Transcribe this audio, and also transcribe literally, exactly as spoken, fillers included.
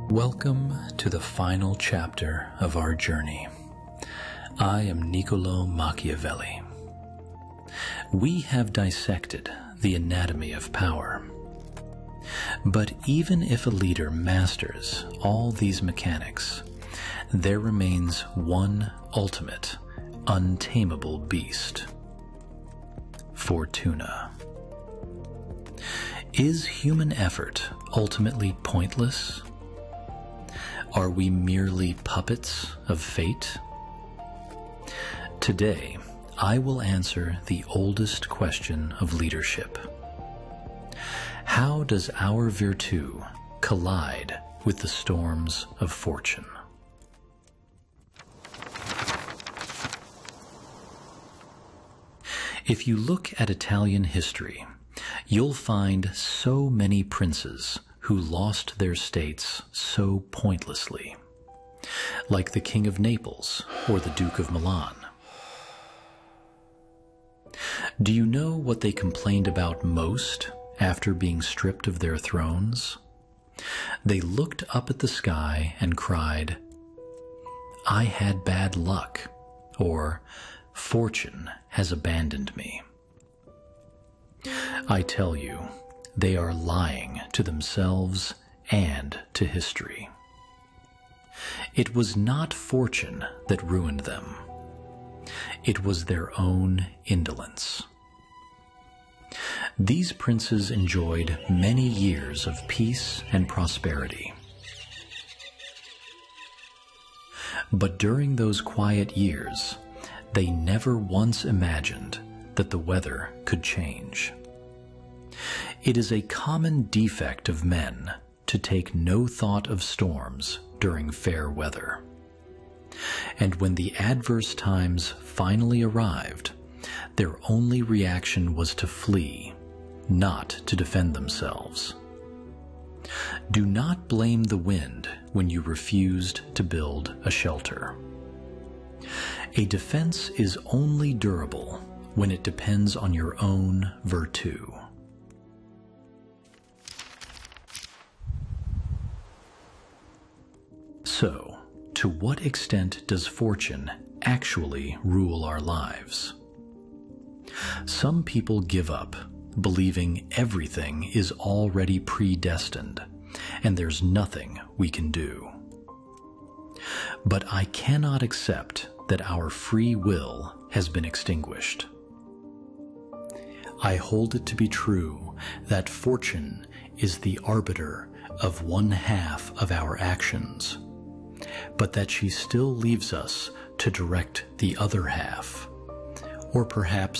Welcome to the final chapter of our journey. I am Niccolo Machiavelli. We have dissected the anatomy of power. But even if a leader masters all these mechanics, there remains one ultimate, untamable beast: Fortuna. Is human effort ultimately pointless? Are we merely puppets of fate? Today, I will answer the oldest question of leadership. How does our virtue collide with the storms of fortune? If you look at Italian history, you'll find so many princes who lost their states so pointlessly, like the King of Naples or the Duke of Milan. Do you know what they complained about most after being stripped of their thrones? They looked up at the sky and cried, "I had bad luck," or "Fortune has abandoned me." I tell you, they are lying to themselves and to history. It was not fortune that ruined them. It was their own indolence. These princes enjoyed many years of peace and prosperity. But during those quiet years, they never once imagined that the weather could change. It is a common defect of men to take no thought of storms during fair weather. And when the adverse times finally arrived, their only reaction was to flee, not to defend themselves. Do not blame the wind when you refused to build a shelter. A defense is only durable when it depends on your own virtue. So, to what extent does fortune actually rule our lives? Some people give up, believing everything is already predestined, and there's nothing we can do. But I cannot accept that our free will has been extinguished. I hold it to be true that fortune is the arbiter of one half of our actions, but that she still leaves us to direct the other half, or perhaps